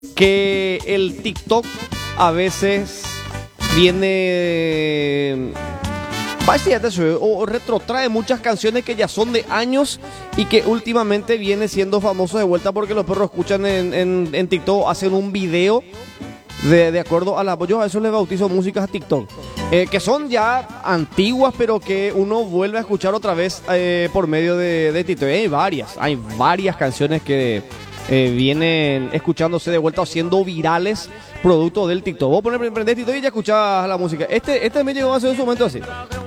que el TikTok a veces viene o retrotrae muchas canciones que ya son de años y que últimamente viene siendo famoso de vuelta porque los perros escuchan en TikTok, hacen un video de acuerdo a la... Yo a eso le bautizo músicas a TikTok, que son ya antiguas, pero que uno vuelve a escuchar otra vez por medio de TikTok. Hay varias canciones que vienen escuchándose de vuelta o siendo virales producto del TikTok. Vos prendés TikTok y ya escuchás la música. Este me llegó a hacer en su momento así.